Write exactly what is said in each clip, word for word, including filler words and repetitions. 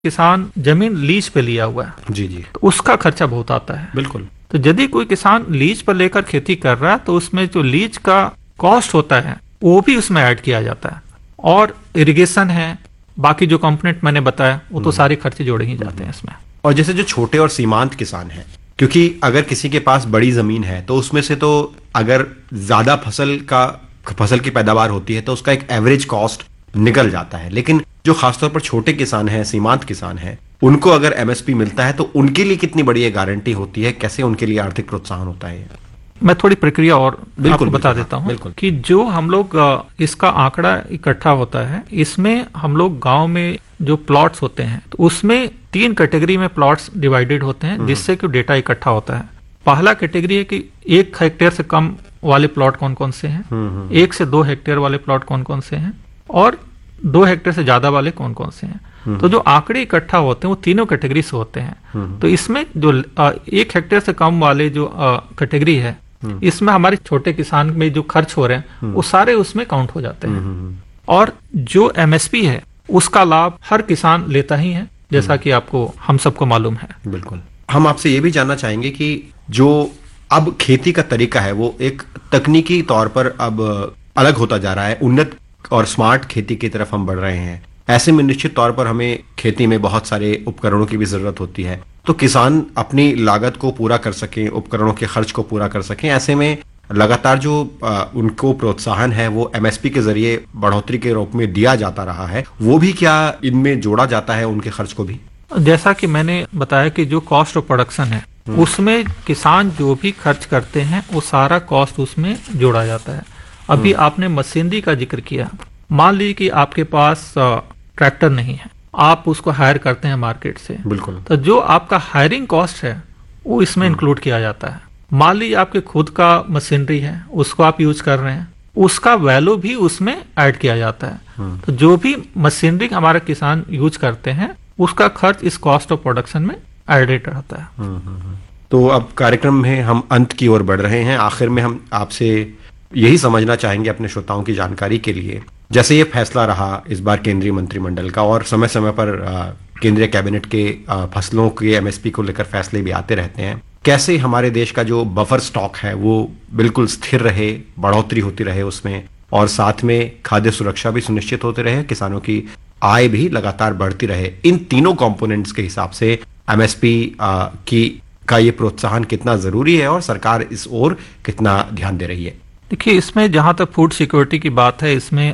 किसान जमीन लीज पे लिया हुआ है जी जी, तो उसका खर्चा बहुत आता है। बिल्कुल। तो यदि कोई किसान लीज पर लेकर खेती कर रहा है तो उसमें जो लीज का कॉस्ट होता है वो भी उसमें ऐड किया जाता है, और इरिगेशन है, बाकी जो कंपोनेंट मैंने बताया वो तो सारे खर्चे जोड़े ही जाते हैं इसमें। और जैसे जो छोटे और सीमांत किसान हैं, क्योंकि अगर किसी के पास बड़ी जमीन है तो उसमें से तो अगर ज्यादा फसल का फसल की पैदावार होती है तो उसका एक एवरेज कॉस्ट निकल जाता है, लेकिन जो खासतौर पर छोटे किसान हैं, सीमांत किसान हैं, उनको अगर एमएसपी मिलता है तो उनके लिए कितनी बड़ी ये गारंटी होती है, कैसे उनके लिए आर्थिक प्रोत्साहन होता है? मैं थोड़ी प्रक्रिया और बिल्कुल, आपको बता बिल्कुल, देता हूँ बिल्कुल। कि जो हम लोग अ, इसका आंकड़ा इकट्ठा होता है, इसमें हम लोग गांव में जो प्लॉट्स होते हैं तो उसमें तीन कैटेगरी में प्लॉट्स डिवाइडेड होते हैं जिससे कि डेटा इकट्ठा होता है। पहला कैटेगरी है कि एक हेक्टेयर से कम वाले प्लॉट कौन कौन से हैं, एक से दो हेक्टेयर वाले प्लॉट कौन कौन से हैं, और दो हेक्टेयर से ज्यादा वाले कौन कौन से हैं। तो जो आंकड़े इकट्ठा होते हैं वो तीनों कैटेगरी से होते हैं। तो इसमें जो अ, एक हेक्टेयर से कम वाले जो कैटेगरी है, इसमें हमारे छोटे किसान में जो खर्च हो रहे हैं वो सारे उसमें काउंट हो जाते हैं। और जो एमएसपी है उसका लाभ हर किसान लेता ही है, जैसा कि आपको हम सबको मालूम है। बिल्कुल। हम आपसे ये भी जानना चाहेंगे कि जो अब खेती का तरीका है वो एक तकनीकी तौर पर अब अलग होता जा रहा है, उन्नत और स्मार्ट खेती की तरफ हम बढ़ रहे हैं। ऐसे में निश्चित तौर पर हमें खेती में बहुत सारे उपकरणों की भी जरूरत होती है, तो किसान अपनी लागत को पूरा कर सकें, उपकरणों के खर्च को पूरा कर सकें, ऐसे में लगातार जो आ, उनको प्रोत्साहन है वो एमएसपी के जरिए बढ़ोतरी के रूप में दिया जाता रहा है, वो भी क्या इनमें जोड़ा जाता है, उनके खर्च को भी? जैसा कि मैंने बताया कि जो कॉस्ट ऑफ प्रोडक्शन है उसमें किसान जो भी खर्च करते हैं वो सारा कॉस्ट उसमें जोड़ा जाता है। अभी आपने मशीनरी का जिक्र किया, मान लीजिए कि आपके पास ट्रैक्टर नहीं है, आप उसको हायर करते हैं मार्केट से, बिल्कुल। तो जो आपका हायरिंग कॉस्ट है वो इसमें इंक्लूड किया जाता है। मान लीजिए आपके खुद का मशीनरी है, उसको आप यूज कर रहे हैं, उसका वैल्यू भी उसमें ऐड किया जाता है। तो जो भी मशीनरी हमारे किसान यूज करते हैं उसका खर्च इस कॉस्ट ऑफ प्रोडक्शन में एडेड रहता है। तो अब कार्यक्रम में हम अंत की ओर बढ़ रहे हैं। आखिर में हम आपसे यही समझना चाहेंगे अपने श्रोताओं की जानकारी के लिए, जैसे ये फैसला रहा इस बार केंद्रीय मंत्रिमंडल का और समय समय पर केंद्रीय कैबिनेट के आ, फसलों के एमएसपी को लेकर फैसले भी आते रहते हैं, कैसे हमारे देश का जो बफर स्टॉक है वो बिल्कुल स्थिर रहे, बढ़ोतरी होती रहे उसमें, और साथ में खाद्य सुरक्षा भी सुनिश्चित होती रहे, किसानों की आय भी लगातार बढ़ती रहे। इन तीनों कंपोनेंट्स के हिसाब से एमएसपी की का ये प्रोत्साहन कितना जरूरी है और सरकार इस ओर कितना ध्यान दे रही है? देखिए, इसमें जहां तक फूड सिक्योरिटी की बात है, इसमें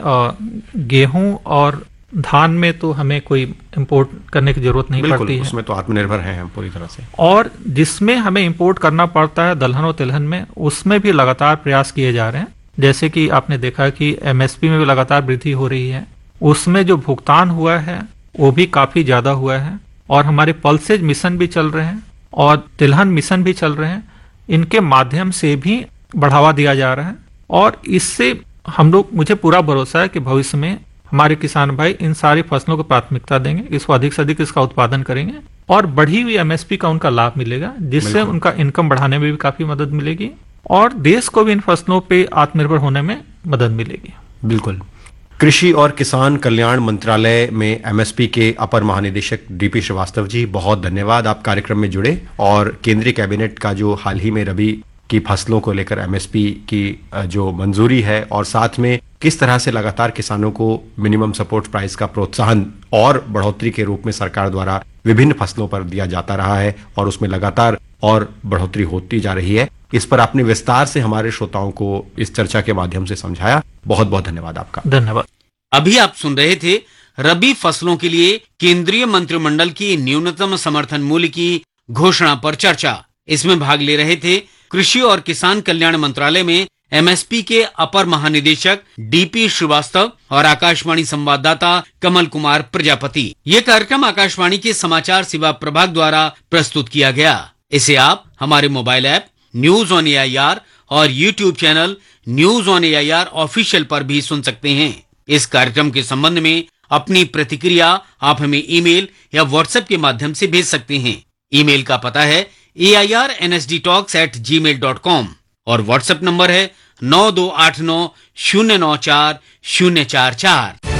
गेहूं और धान में तो हमें कोई इंपोर्ट करने की जरूरत नहीं पड़ती है, उसमें तो आत्मनिर्भर हैं हम पूरी तरह से। और जिसमें हमें इंपोर्ट करना पड़ता है दलहन और तिलहन में, उसमें भी लगातार प्रयास किए जा रहे हैं। जैसे कि आपने देखा कि एमएसपी में भी लगातार वृद्धि हो रही है, उसमें जो भुगतान हुआ है वो भी काफी ज्यादा हुआ है, और हमारे पल्सेज मिशन भी चल रहे हैं और तिलहन मिशन भी चल रहे हैं, इनके माध्यम से भी बढ़ावा दिया जा रहा है। और इससे हम लोग, मुझे पूरा भरोसा है कि भविष्य में हमारे किसान भाई इन सारी फसलों को प्राथमिकता देंगे, इसको अधिक से अधिक इसका उत्पादन करेंगे और बढ़ी हुई एमएसपी का उनका लाभ मिलेगा, जिससे उनका इनकम बढ़ाने में भी काफी मदद मिलेगी और देश को भी इन फसलों पे आत्मनिर्भर होने में मदद मिलेगी। बिल्कुल। कृषि और किसान कल्याण मंत्रालय में एमएसपी के अपर महानिदेशक डीपी श्रीवास्तव जी, बहुत धन्यवाद, आप कार्यक्रम में जुड़े और केंद्रीय कैबिनेट का जो हाल ही में रबी की फसलों को लेकर एमएसपी की जो मंजूरी है और साथ में किस तरह से लगातार किसानों को मिनिमम सपोर्ट प्राइस का प्रोत्साहन और बढ़ोतरी के रूप में सरकार द्वारा विभिन्न फसलों पर दिया जाता रहा है और उसमें लगातार और बढ़ोतरी होती जा रही है, इस पर आपने विस्तार से हमारे श्रोताओं को इस चर्चा के माध्यम से समझाया। बहुत बहुत धन्यवाद आपका। धन्यवाद। अभी आप सुन रहे थे रबी फसलों के लिए केंद्रीय मंत्रिमंडल की न्यूनतम समर्थन मूल्य की घोषणा पर चर्चा। इसमें भाग ले रहे थे कृषि और किसान कल्याण मंत्रालय में एमएसपी के अपर महानिदेशक डीपी श्रीवास्तव और आकाशवाणी संवाददाता कमल कुमार प्रजापति। ये कार्यक्रम आकाशवाणी के समाचार सेवा प्रभाग द्वारा प्रस्तुत किया गया। इसे आप हमारे mobile app news on AIR और YouTube channel news on AIR official पर भी सुन सकते हैं। इस कार्यक्रम के संबंध में अपनी प्रतिक्रिया आप हमें ईमेल या व्हाट्सएप के माध्यम से भेज सकते हैं। ईमेल का पता है ए I R N S D talks eight ji mail dot com और व्हाट्सएप नंबर है नौ दो आठ नौ शून्य नौ चार शून्य चार चार।